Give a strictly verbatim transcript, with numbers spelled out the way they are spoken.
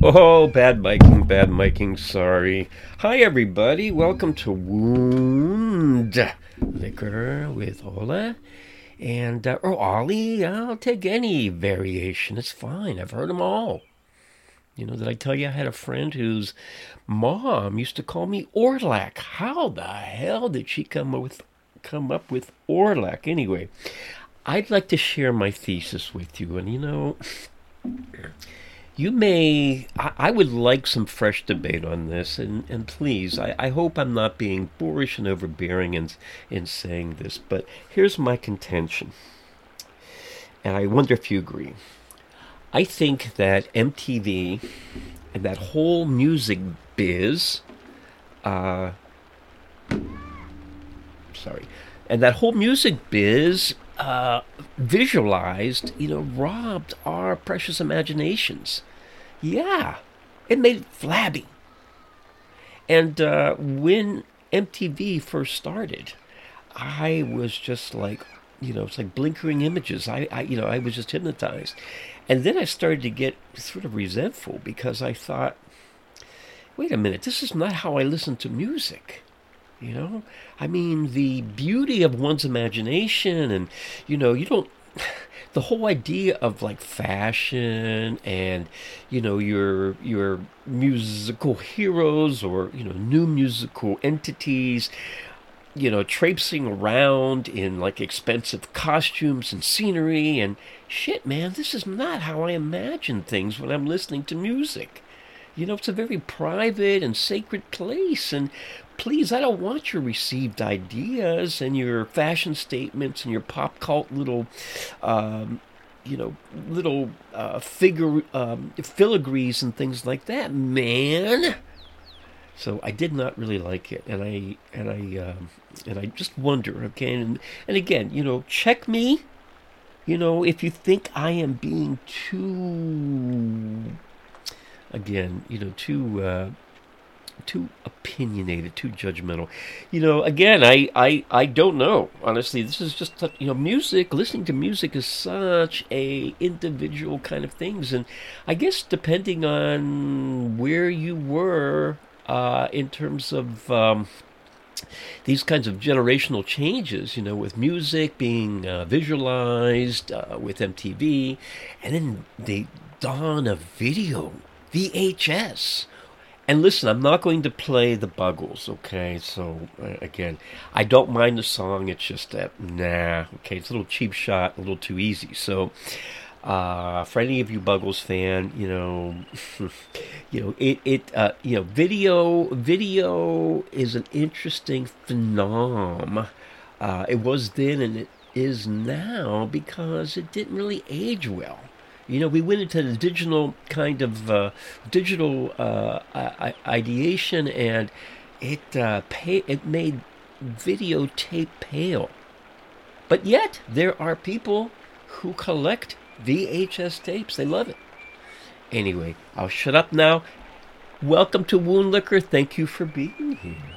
Oh, bad miking, bad miking, sorry. Hi, everybody. Welcome to Wound Liquor with Ola. And, uh, or Ollie. I'll take any variation. It's fine. I've heard them all. You know, did I tell you I had a friend whose mom used to call me Orlac? How the hell did she come up with, come up with Orlac? Anyway, I'd like to share my thesis with you. And, you know... You may, I, I would like some fresh debate on this, and, and please, I, I hope I'm not being boorish and overbearing in, in saying this, but here's my contention, and I wonder if you agree. I think that M T V and that whole music biz, uh, sorry, and that whole music biz uh, visualized, you know, robbed our precious imaginations. Yeah, it made it flabby. And uh, when M T V first started, I was just like, you know, it's like blinkering images. I, I, you know, I was just hypnotized. And then I started to get sort of resentful because I thought, wait a minute, this is not how I listen to music. You know, I mean, the beauty of one's imagination, and, you know, you don't, the whole idea of like fashion and, you know, your, your musical heroes or, you know, new musical entities, you know, traipsing around in like expensive costumes and scenery and shit, man, this is not how I imagine things when I'm listening to music. You know, it's a very private and sacred place, and please, I don't want your received ideas and your fashion statements and your pop cult little, um, you know, little uh, figure um, filigrees and things like that, man. So I did not really like it, and I and I um, and I just wonder, okay, and, and again, you know, check me, you know, if you think I am being too. Again, you know, too uh, too opinionated, too judgmental. You know, again, I, I, I don't know. Honestly, this is just, you know, music, listening to music is such a individual kind of things. And I guess depending on where you were uh, in terms of... Um, these kinds of generational changes, you know, with music being uh, visualized uh, with M T V, and then the dawn of video, V H S. And listen, I'm not going to play the Buggles, okay? So, uh, again, I don't mind the song, it's just that, nah, okay, it's a little cheap shot, a little too easy. So, uh, for any of you Buggles fan, you know, you know, it, it, uh, you know, video, video is an interesting phenom. Uh, it was then and it is now because it didn't really age well. You know, we went into the digital kind of uh, digital uh, I- ideation, and it uh, pay- it made videotape pale. But yet, there are people who collect V H S tapes. They love it. Anyway, I'll shut up now. Welcome to Wound Liquor. Thank you for being here.